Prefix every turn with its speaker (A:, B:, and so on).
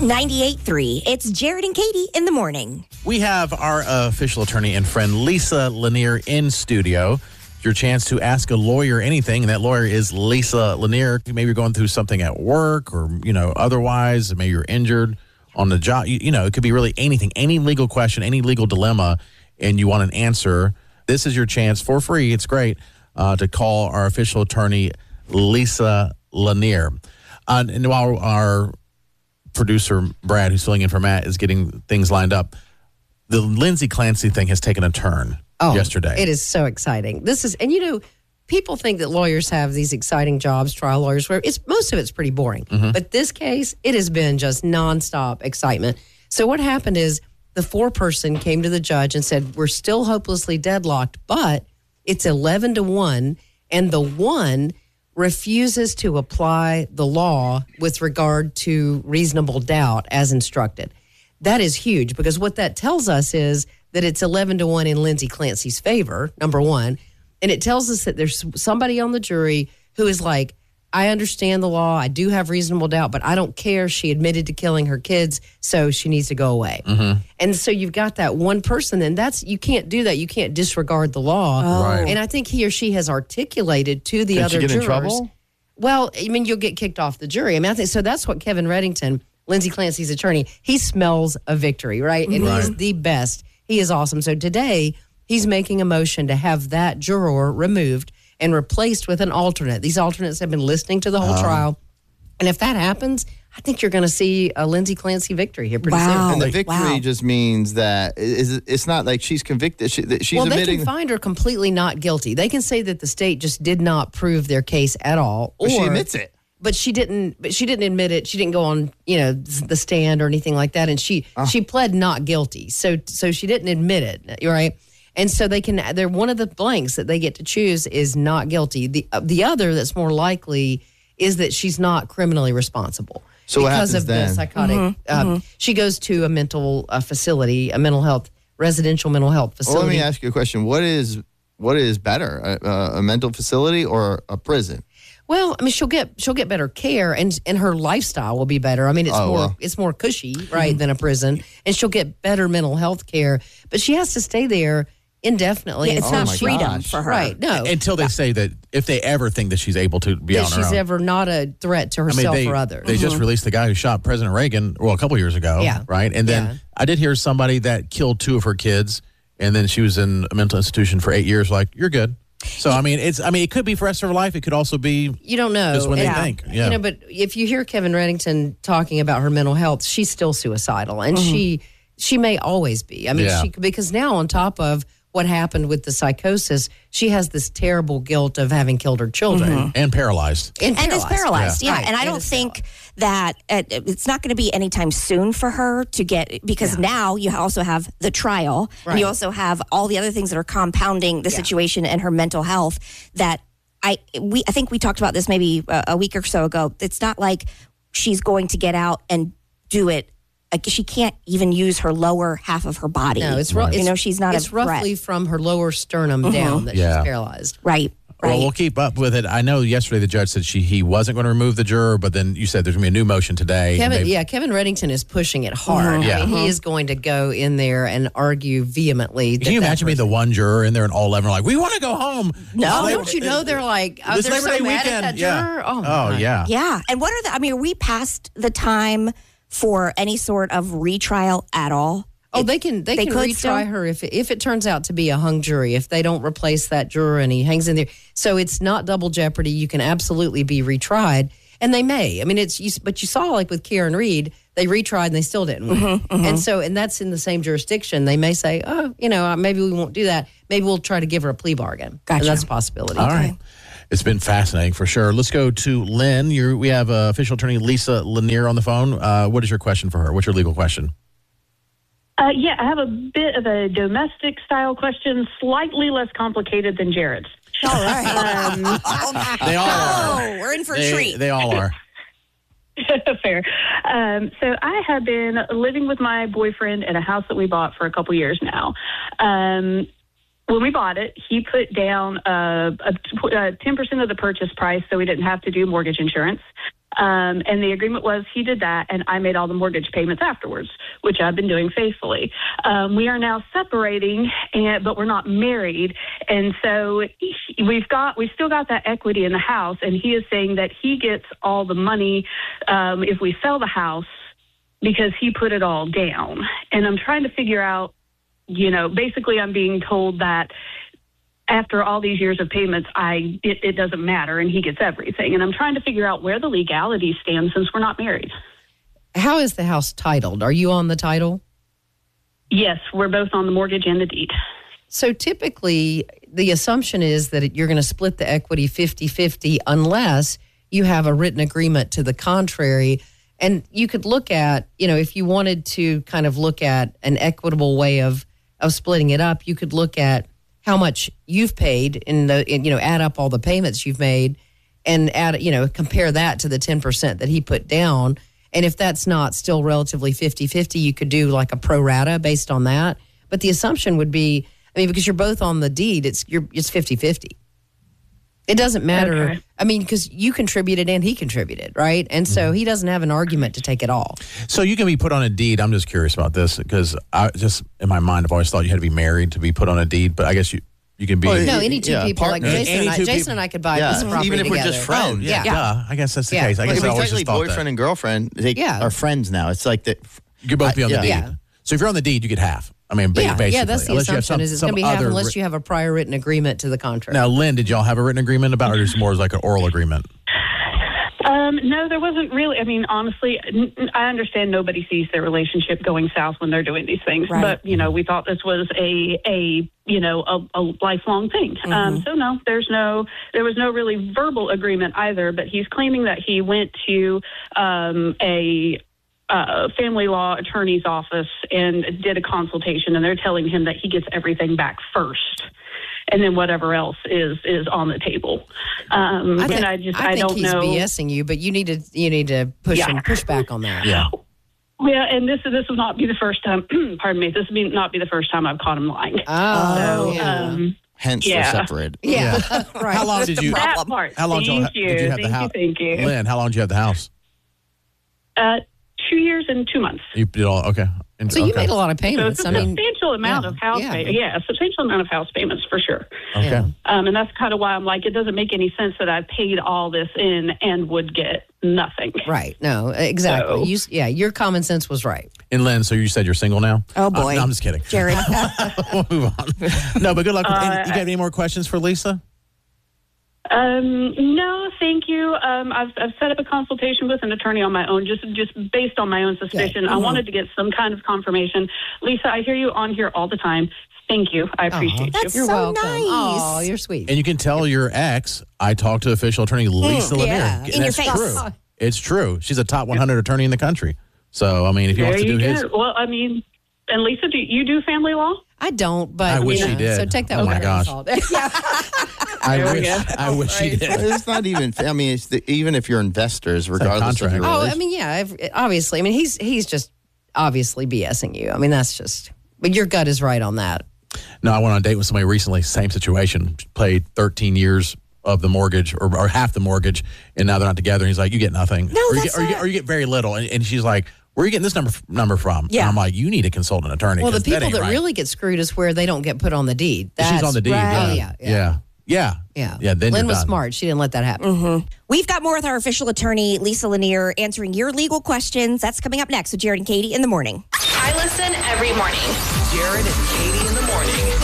A: 98.3. It's Jared and Katie in the morning.
B: We have our official attorney and friend, Lisa Lanier, in studio. Your chance to ask a lawyer anything, and that lawyer is Lisa Lanier. Maybe you're going through something at work or, otherwise. Maybe you're injured on the job. It could be really anything, any legal question, any legal dilemma, and you want an answer. This is your chance for free. It's great to call our official attorney, Lisa Lanier. And while our producer, Brad, who's filling in for Matt, is getting things lined up, the Lindsay Clancy thing has taken a turn yesterday.
C: It is so exciting. People think that lawyers have these exciting jobs, trial lawyers, where most of it's pretty boring. Mm-hmm. But this case, it has been just nonstop excitement. So what happened is the foreperson came to the judge and said, we're still hopelessly deadlocked, but it's 11-1, and the one refuses to apply the law with regard to reasonable doubt as instructed. That is huge, because what that tells us is that it's 11-1 in Lindsay Clancy's favor, number one. And it tells us that there's somebody on the jury who is like, I understand the law, I do have reasonable doubt, but I don't care. She admitted to killing her kids, so she needs to go away. Mm-hmm. And so you've got that one person, and you can't do that. You can't disregard the law.
B: Oh. Right.
C: And I think he or she has articulated to the other jurors.
B: Did she get in trouble?
C: Well, you'll get kicked off the jury. I think so. That's what Kevin Reddington, Lindsay Clancy's attorney, he smells a victory, right? And
B: right.
C: He's the best. He is awesome. So today, he's making a motion to have that juror removed and replaced with an alternate. These alternates have been listening to the whole trial. And if that happens, I think you're going to see a Lindsay Clancy victory here pretty soon.
D: And the victory just means that it's not like she's convicted. She's admitting.
C: They can find her completely not guilty. They can say that the state just did not prove their case at all.
D: But she admits it.
C: But she didn't admit it. She didn't go on, the stand or anything like that. And she pled not guilty. So she didn't admit it, right? And so they're one of the blanks that they get to choose is not guilty. The other that's more likely is that she's not criminally responsible.
D: So
C: because
D: what happens
C: of
D: then?
C: the psychotic. She goes to a mental facility, a residential mental health facility.
D: Well, let me ask you a question. What is better, a mental facility or a prison?
C: Well, she'll get better care, and her lifestyle will be better. It's more cushy, right, than a prison, and she'll get better mental health care. But she has to stay there indefinitely.
A: Yeah, it's not freedom for her,
C: right? No,
B: until they say that if they ever think that she's able to be on her own,
C: she's ever not a threat to herself or others.
B: They just released the guy who shot President Reagan, a couple years ago, right? And then I did hear somebody that killed 2 of her kids, and then she was in a mental institution for 8 years. Like, you're good. So it could be for the rest of her life. It could also be
C: you don't know
B: just when they think. Yeah.
C: But if you hear Kevin Reddington talking about her mental health, she's still suicidal, and she may always be. Because now on top of what happened with the psychosis, she has this terrible guilt of having killed her children.
B: And paralyzed.
A: And is paralyzed, yeah.
C: Right.
A: And I don't think that it's not going to be anytime soon for her to get, because now you also have the trial, and you also have all the other things that are compounding the situation and her mental health that I think we talked about this maybe a week or so ago. It's not like she's going to get out and do it. She can't even use her lower half of her body.
C: No, she's not. It's roughly from her lower sternum down that she's paralyzed.
A: Right.
B: Well, we'll keep up with it. I know yesterday the judge said he wasn't going to remove the juror, but then you said there's going to be a new motion today.
C: Kevin Reddington is pushing it hard. He is going to go in there and argue vehemently.
B: Can you imagine being the one juror in there and all 11 are like, we want to go home?
C: No, don't you know they're like, they're so mad
B: weekend.
C: at that juror?
B: Oh, yeah.
A: Yeah. And what are are we past the time for any sort of retrial at all?
C: They can retry her if it turns out to be a hung jury, if they don't replace that juror and he hangs in there. So it's not double jeopardy. You can absolutely be retried, and they may. But you saw like with Karen Reed, they retried and they still didn't win. And that's in the same jurisdiction. They may say, maybe we won't do that. Maybe we'll try to give her a plea bargain.
A: Gotcha.
C: And that's a possibility.
B: All right. It's been fascinating for sure. Let's go to Lynn. We have official attorney Lisa Lanier on the phone. What is your question for her? What's your legal question?
E: I have a bit of a domestic style question, slightly less complicated than Jared's.
A: All right.
B: They all are.
A: We're in for a treat.
B: They all are.
E: Fair. So I have been living with my boyfriend in a house that we bought for a couple years now. When we bought it, he put down 10% of the purchase price so we didn't have to do mortgage insurance. And the agreement was he did that, and I made all the mortgage payments afterwards, which I've been doing faithfully. We are now separating, but we're not married. And so we still got that equity in the house, and he is saying that he gets all the money if we sell the house because he put it all down. And I'm trying to figure out, basically I'm being told that after all these years of payments, it doesn't matter, and he gets everything. And I'm trying to figure out where the legality stands since we're not married.
C: How is the house titled? Are you on the title?
E: Yes, we're both on the mortgage and the deed.
C: So typically, the assumption is that you're going to split the equity 50-50 unless you have a written agreement to the contrary. And you could look at, if you wanted to kind of look at an equitable way of splitting it up, you could look at how much you've paid add up all the payments you've made and compare that to the 10% that he put down. And if that's not still relatively 50-50, you could do like a pro rata based on that. But the assumption would be, because you're both on the deed, it's 50-50. It doesn't matter.
E: Okay.
C: Because you contributed and he contributed, right? And so he doesn't have an argument to take it all.
B: So you can be put on a deed. I'm just curious about this because I just, in my mind, I've always thought you had to be married to be put on a deed. But I guess you can be.
C: No, any two people like
D: partners.
C: Jason and I could buy this property
D: even if we're
C: together.
D: just friends.
B: I guess that's the case. I guess I
D: If
B: always
D: technically
B: just thought
D: boyfriend
B: that.
D: and girlfriend, they are friends now. It's like that.
B: You could both be on the deed.
C: Yeah.
B: So if you're on the deed, you get half. Basically.
C: Yeah, that's the
B: Unless you have
C: assumption is it's going to be half unless you have a prior written agreement to the contrary.
B: Now, Lynn, did y'all have a written agreement about it or just more as like an oral agreement?
E: No, there wasn't really. Honestly, I understand nobody sees their relationship going south when they're doing these things.
A: Right.
E: But, we thought this was a lifelong thing. So no, there was no really verbal agreement either, but he's claiming that he went to a family law attorney's office and did a consultation, and they're telling him that he gets everything back first, and then whatever else is on the table.
C: I
E: I
C: think
E: don't
C: he's
E: know.
C: BSing you, but you need to push back on that.
B: Yeah.
E: Yeah, and this will not be the first time. Pardon me. This will not be the first time I've caught him lying.
C: Oh,
E: So,
C: yeah.
D: Hence they're separated.
C: Yeah. Right.
B: How long did you?
E: that part.
B: How long
E: Thank
B: did you have the house?
E: Thank you.
B: Lynn, how long did you have the house?
E: 2 years and 2 months.
B: You did all okay.
C: So you made a lot of
E: So
C: payments.
E: it's a substantial amount of house payments. Yeah, a substantial amount of house payments for sure.
B: Okay.
C: Yeah.
E: And that's kind of why I'm like, it doesn't make any sense that I paid all this in and would get nothing.
C: Right. No, exactly.
E: So-
C: Your common sense was right.
B: And Lynn, so you said you're single now?
A: Oh, boy.
B: No, I'm just kidding.
A: Jared.
B: We'll move on. No, but good luck. You got any more questions for Lisa?
E: No, thank you. I've set up a consultation with an attorney on my own, just based on my own suspicion. I wanted to get some kind of confirmation. Lisa, I hear you on here all the time. Thank you. I appreciate you.
A: That's
C: You're
A: so
C: welcome.
A: nice.
C: Oh, you're sweet.
B: And you can tell your ex, I talked to official attorney Lisa Lanier.
C: Yeah.
B: And
A: In your
B: that's
A: face.
B: true. It's true. She's a top 100 attorney in the country. So, if he wants to do his.
E: Well, and Lisa, do you do family law?
C: I don't, but
B: I wish he did.
C: So take that
B: Oh
C: with
B: my
C: a grain of
B: gosh.
C: salt.
B: I wish he did.
D: It's not even. Even if you're investors, regardless of your
B: contract.
D: relationship.
C: Obviously. He's just obviously BSing you. That's just. But your gut is right on that.
B: No, I went on a date with somebody recently, same situation, paid 13 years of the mortgage or half the mortgage, and now they're not together. And he's like, you get nothing.
A: No,
B: or you get very little. And she's like, where are you getting this number from?
A: Yeah.
B: And I'm like, you need to consult an attorney.
C: Well, the
B: 'cause
C: people
B: ain't
C: that
B: right.
C: really get screwed is where they don't get put on the deed.
B: She's on the deed.
A: right.
B: Yeah. Yeah. Then
C: Lynn
B: you're
C: was
B: done.
C: smart. She didn't let that happen.
A: We've got more with our official attorney, Lisa Lanier, answering your legal questions. That's coming up next with Jared and Katie in the morning.
F: I listen every morning. Jared and Katie in the morning.